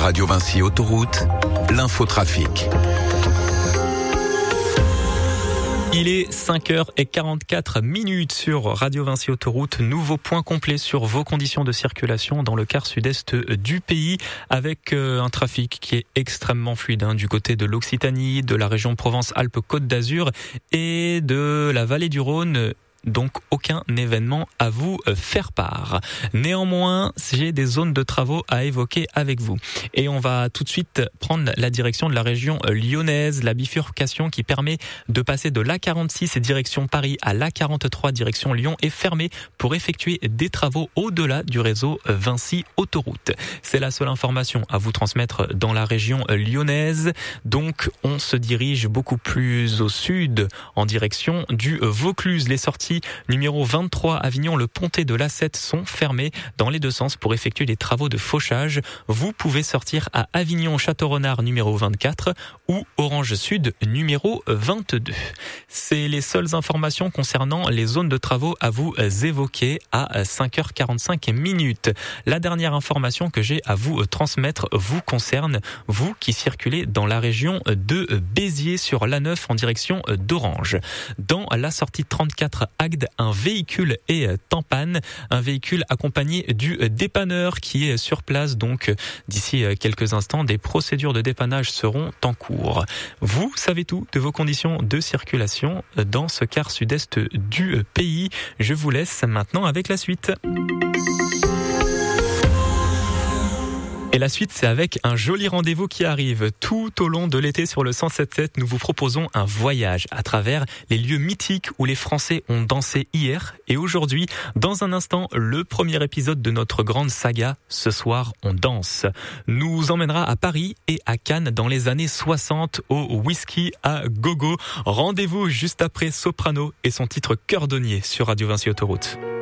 Radio Vinci Autoroute, l'infotrafic. Il est 5h44 sur Radio Vinci Autoroute. Nouveau point complet sur vos conditions de circulation dans le quart sud-est du pays, avec un trafic qui est extrêmement fluide du côté de l'Occitanie, de la région Provence-Alpes-Côte d'Azur et de la vallée du Rhône. Donc aucun événement à vous faire part. Néanmoins, j'ai des zones de travaux à évoquer avec vous. Et on va tout de suite prendre la direction de la région lyonnaise. La bifurcation qui permet de passer de l'A46 direction Paris à l'A43 direction Lyon est fermée pour effectuer des travaux au-delà du réseau Vinci Autoroute. C'est la seule information à vous transmettre dans la région lyonnaise. Donc on se dirige beaucoup plus au sud en direction du Vaucluse. Les sorties numéro 23 Avignon, le Pontet de l'A7 sont fermés dans les deux sens pour effectuer les travaux de fauchage. Vous pouvez sortir à Avignon Château-Renard numéro 24 ou Orange Sud numéro 22. C'est les seules informations concernant les zones de travaux à vous évoquer à 5h45. La dernière information que j'ai à vous transmettre vous concerne, vous qui circulez dans la région de Béziers sur l'A9 en direction d'Orange. Dans la sortie 34 Agde, un véhicule est en panne, un véhicule accompagné du dépanneur qui est sur place. Donc d'ici quelques instants, des procédures de dépannage seront en cours. Vous savez tout de vos conditions de circulation dans ce quart sud-est du pays. Je vous laisse maintenant avec la suite. Et la suite, c'est avec un joli rendez-vous qui arrive. Tout au long de l'été sur le 107.7, nous vous proposons un voyage à travers les lieux mythiques où les Français ont dansé hier et aujourd'hui. Dans un instant, le premier épisode de notre grande saga, Ce soir, on danse, nous emmènera à Paris et à Cannes dans les années 60 au whisky à gogo. Rendez-vous juste après Soprano et son titre Cœur Donnier sur Radio Vinci Autoroute.